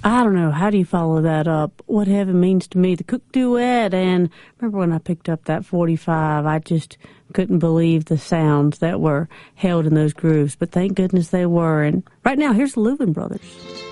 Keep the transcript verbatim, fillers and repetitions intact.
I don't know, how do you follow that up? What Heaven Means to Me, the Cook Duet, and remember when I picked up that forty-five, I just couldn't believe the sounds that were held in those grooves, but thank goodness they were. And right now, here's the Louvin Brothers.